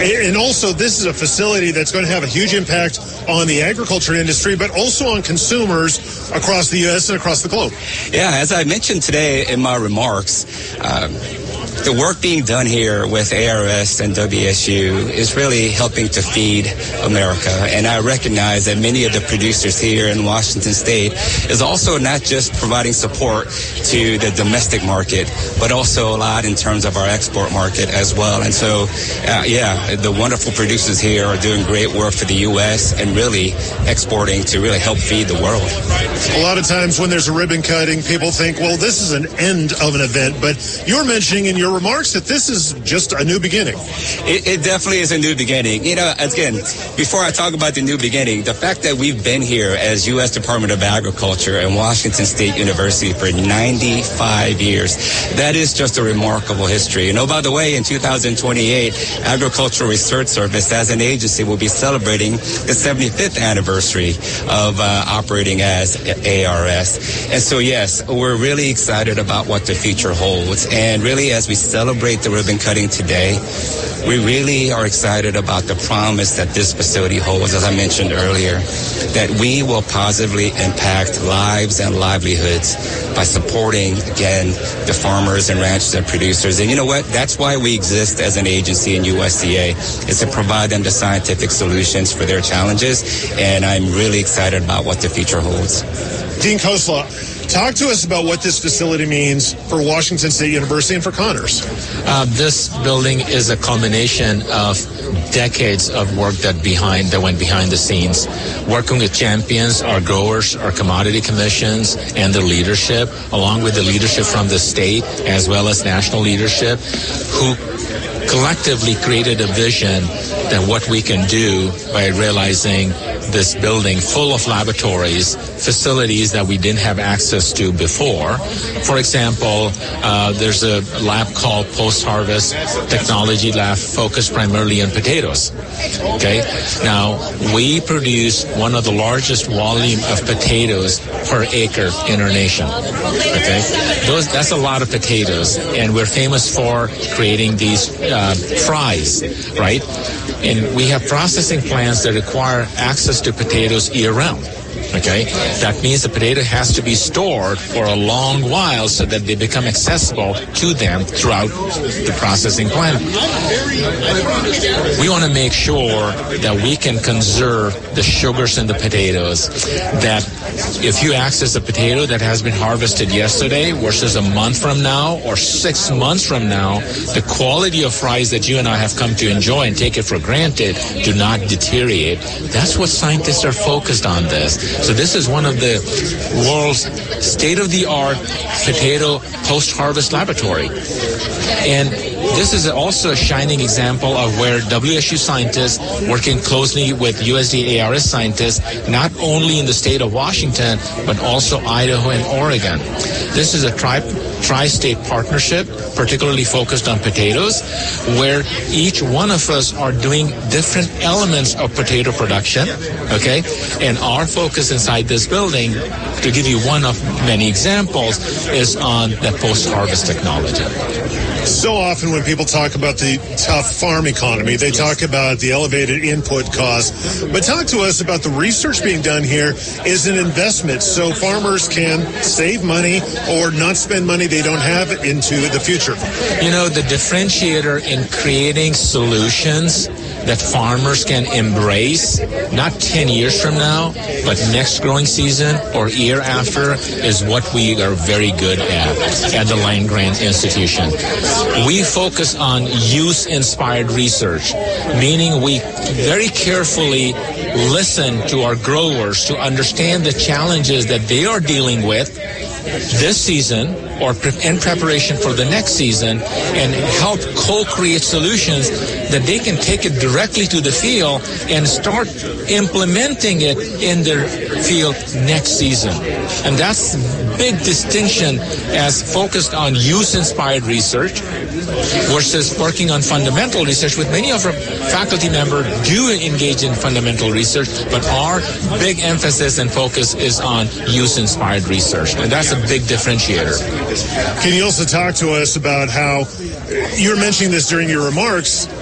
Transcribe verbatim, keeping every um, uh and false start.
And also, this is a facility that's going to have a huge impact on the agriculture industry, but also on consumers across the U S and across the globe. Yeah, as I mentioned today in my remarks, um, the work being done here with A R S and W S U is really helping to feed America. And I recognize that many of the producers here in Washington State is also not just providing support to the domestic market, but also a lot in terms of our export market as well. And so, uh, yeah, the wonderful producers here are doing great work for the U S and really exporting to really help feed the world. A lot of times when there's a ribbon cutting, people think, well, this is an end of an event. But you're mentioning in your remarks that this is just a new beginning. It, it definitely is a new beginning. You know, again, before I talk about the new beginning, the fact that we've been here as U S Department of Agriculture and Washington State University for ninety-five years, that is just a remarkable history. You know, by the way, in two thousand twenty-eight, Agricultural Research Service as an agency will be celebrating the seventy-fifth anniversary of uh, operating as A R S. And so, yes, we're really excited about what the future holds. And really, as we celebrate the ribbon cutting today, we really are excited about the promise that this facility holds, as I mentioned earlier, that we will positively impact lives and livelihoods by supporting, again, the farmers and ranchers and producers. And you know what? That's why we exist as an agency in U S D A, is to provide them the scientific solutions for their challenges. And I'm really excited about what the future holds. Dean Kosla, talk to us about what this facility means for Washington State University and for Connors. Uh, this building is a culmination of decades of work that behind that went behind the scenes, working with champions, our growers, our commodity commissions, and their leadership, along with the leadership from the state as well as national leadership, who collectively created a vision that what we can do by realizing this building full of laboratories, facilities that we didn't have access to before. For example, uh, there's a lab called Post-Harvest Technology Lab focused primarily on potatoes. Okay, now we produce one of the largest volume of potatoes per acre in our nation. Okay, those that's a lot of potatoes, and we're famous for creating these uh, fries, right? And we have processing plants that require access to potatoes year-round. Okay, that means the potato has to be stored for a long while so that they become accessible to them throughout the processing plant. We want to make sure that we can conserve the sugars in the potatoes, that if you access a potato that has been harvested yesterday versus a month from now or six months from now, the quality of fries that you and I have come to enjoy and take it for granted do not deteriorate. That's what scientists are focused on this. So this is one of the world's state-of-the-art potato post-harvest laboratory. And this is also a shining example of where W S U scientists working closely with U S D A A R S scientists, not only in the state of Washington, but also Idaho and Oregon. This is a tri- tri-state partnership, particularly focused on potatoes, where each one of us are doing different elements of potato production, okay? And our focus inside this building, to give you one of many examples, is on the post-harvest technology. So often when people talk about the tough farm economy, they talk about the elevated input costs. But talk to us about the research being done here is an investment so farmers can save money or not spend money they don't have into the future. You know, the differentiator in creating solutions that farmers can embrace, not ten years from now, but next growing season or year after, is what we are very good at at the Land-Grant Institution. We focus on use-inspired research, meaning we very carefully listen to our growers to understand the challenges that they are dealing with this season or in preparation for the next season, and help co-create solutions that they can take it directly to the field and start implementing it in their field next season. And that's a big distinction as focused on use-inspired research versus working on fundamental research, with many of our faculty members do engage in fundamental research, but our big emphasis and focus is on use-inspired research, and that's a big differentiator. Can you also talk to us about how, you were mentioning this during your remarks,